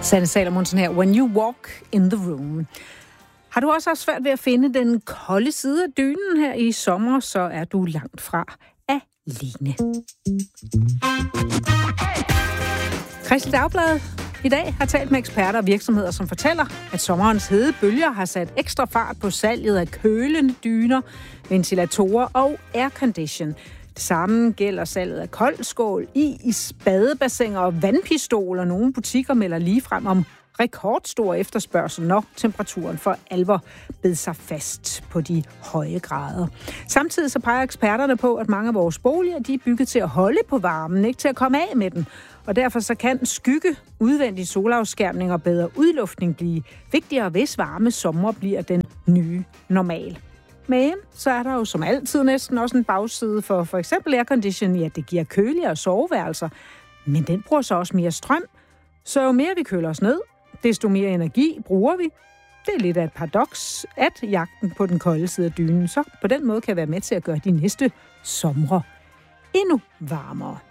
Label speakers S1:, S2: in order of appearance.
S1: Sanne Salomonsen her, When You Walk in the Room. Har du også haft svært ved at finde den kolde side af dynen her i sommer, så er du langt fra alene. Kristeligt Dagblad i dag har talt med eksperter og virksomheder, som fortæller, at sommerens hede bølger har sat ekstra fart på salget af kølende dyner, ventilatorer og aircondition. Det samme gælder salget af koldskål, is, badebassiner og vandpistoler. Nogle butikker melder ligefrem om rekordstor efterspørgsel, når temperaturen for alvor bed sig fast på de høje grader. Samtidig så peger eksperterne på, at mange af vores boliger de er bygget til at holde på varmen, ikke til at komme af med den. Og derfor så kan skygge, udvendig solafskærmning og bedre udluftning blive vigtigere, hvis varme sommer bliver den nye normal. Men så er der jo som altid næsten også en bagside for eksempel aircondition. Ja, det giver køligere soveværelser, men den bruger så også mere strøm. Så jo mere vi køler os ned, desto mere energi bruger vi. Det er lidt af et paradoks, at jagten på den kolde side af dynen så på den måde kan være med til at gøre de næste somre endnu varmere.